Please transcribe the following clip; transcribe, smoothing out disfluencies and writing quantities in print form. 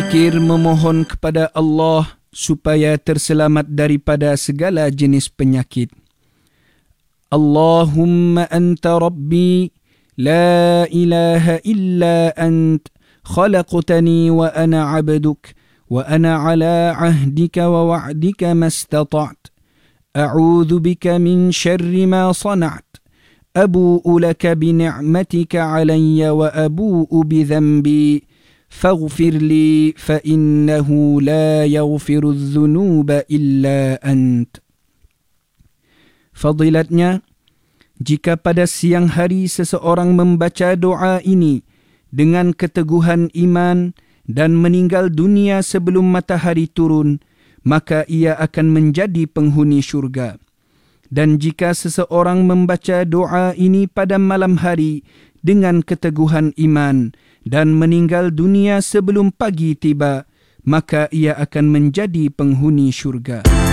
berzikir memohon kepada Allah supaya terselamat daripada segala jenis penyakit. Allahumma anta rabbi la ilaha illa ant khalaqtani wa ana abduk wa ana ala ahdika wa wa'dika mastata'at a'udhu bika min syarri ma sana'at abu'u laka bi ni'matika alayya wa abu'u bi dhanbi faghfir li fa innahu la yaghfiru adh-dhunuba illa ant. Fadilatnya, jika pada siang hari seseorang membaca doa ini dengan keteguhan iman dan meninggal dunia sebelum matahari turun, maka ia akan menjadi penghuni syurga. Dan jika seseorang membaca doa ini pada malam hari dengan keteguhan iman dan meninggal dunia sebelum pagi tiba, maka ia akan menjadi penghuni syurga.